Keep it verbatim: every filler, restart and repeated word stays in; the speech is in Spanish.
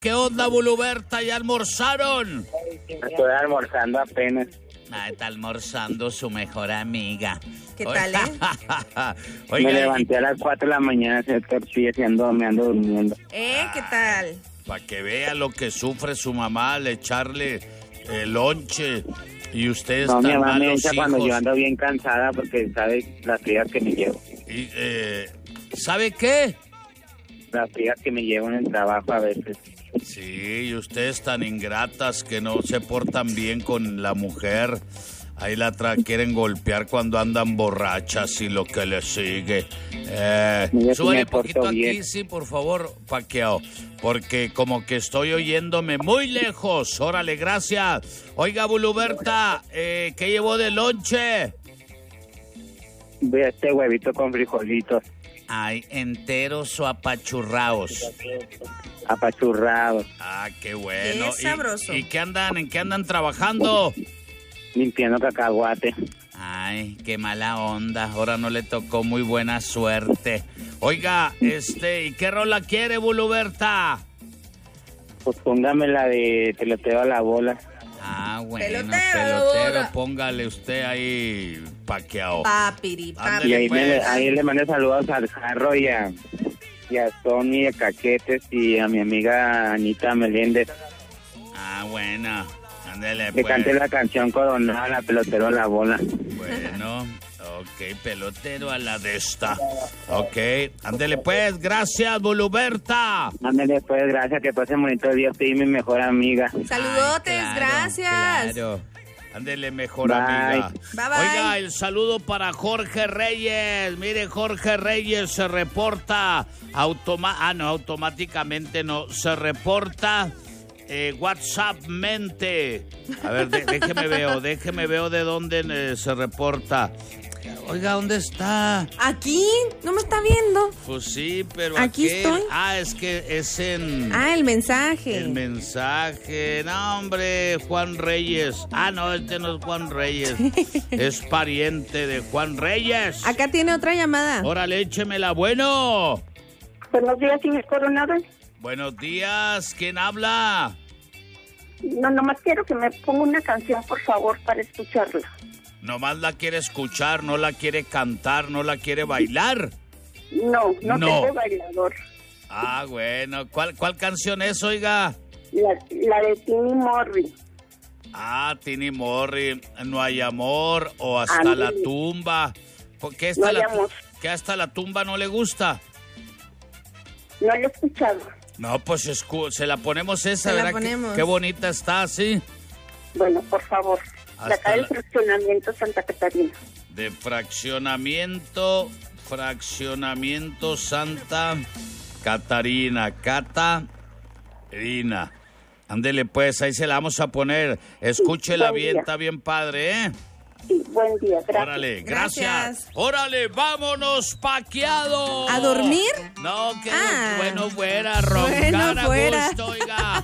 ¿Qué onda, Buluberta? ¿Ya almorzaron? Estoy almorzando apenas. Ah, está almorzando su mejor amiga. ¿Qué tal, eh? Oiga, me levanté a las cuatro de la mañana a hacer tortillas y ando, me ando durmiendo. ¿Eh? ¿Qué tal? Para que vea lo que sufre su mamá al echarle el lonche. Y ustedes No, mi tan mamá me malos echa cuando hijos. yo ando bien cansada porque sabe las frías que me llevo. Y, eh, ¿sabe qué? Las frías que me llevo en el trabajo a veces. Sí, y ustedes tan ingratas que no se portan bien con la mujer. Ahí la tra- quieren golpear cuando andan borrachas y lo que les sigue. Eh, Mira, si súbale me un poquito porto aquí, bien. sí, por favor, Paqueo. Porque como que estoy oyéndome muy lejos. Órale, gracias. Oiga, Buluberta, eh, ¿qué llevó de lonche? Ve este huevito con frijolitos Ay, enteros o apachurraos. apachurrados, Ah, qué bueno. Qué ¿Y- sabroso. ¿Y, qué andan, en qué andan trabajando? limpiando cacahuate. Ay, qué mala onda. Ahora no le tocó muy buena suerte. Oiga, este, ¿y qué rola quiere, Buluberta? Pues póngame la de peloteo a la bola. Ah, bueno, Pelotero, pelotero, bola. póngale usted ahí, Paqueado. Papiri, Ándale, Y ahí, pues. me, ahí le mando saludos al Jarro y a, y a Tony, a Caquetes y a mi amiga Anita Meléndez. Ah, bueno, ándale, Que pues. cante la canción Coronada, la pelotero a la bola. Bueno, ok, pelotero a la de esta. Ok, ándale, pues, gracias, Buluberta. Ándale, pues, gracias, que pasen bonito día, usted y mi mejor amiga. Saludotes, Ay, claro, gracias. Claro. Ándele, mejor Bye. amiga. Bye, bye. Oiga, el saludo para Jorge Reyes. Mire, Jorge Reyes se reporta automa ah, no, automáticamente no, se reporta eh, WhatsApp mente. A ver, de- déjeme veo, déjeme veo de dónde eh, se reporta. Oiga, ¿dónde está? Aquí, ¿no me está viendo? Pues sí, pero Aquí aquel- estoy. Ah, es que es en... Ah, el mensaje. El mensaje, no hombre, Juan Reyes. Ah, no, este no es Juan Reyes, es pariente de Juan Reyes. Acá tiene otra llamada. Órale, échemela, bueno. Buenos días, señor Coronado. Buenos días, ¿quién habla? No, nomás quiero que me ponga una canción, por favor, para escucharla. Nomás la quiere escuchar, no la quiere cantar, no la quiere bailar. No, no, No. tengo bailador. Ah, bueno, ¿cuál, cuál canción es, oiga? La, la de Timmy Morri. Ah, Tini Morri, No hay amor o Hasta Ándale. la tumba. ¿Por qué No hasta, hay la, amor. ¿qué hasta la tumba no le gusta? No la he escuchado. No, pues escu- se la ponemos esa, Se la ¿verdad? Qué- ponemos. Qué bonita está, sí. Bueno, por favor. La Hasta acá del la- fraccionamiento Santa Catarina. De fraccionamiento, fraccionamiento Santa Catarina, Catarina. Ándele pues, ahí se la vamos a poner. Escúchela buen bien, día. está bien padre, ¿eh? Sí, buen día, gracias. Órale, gracias. Gracias. Órale, vámonos, paqueado. ¿A dormir? No, que Ah. bueno fuera, roncar Bueno a fuera. gusto, oiga.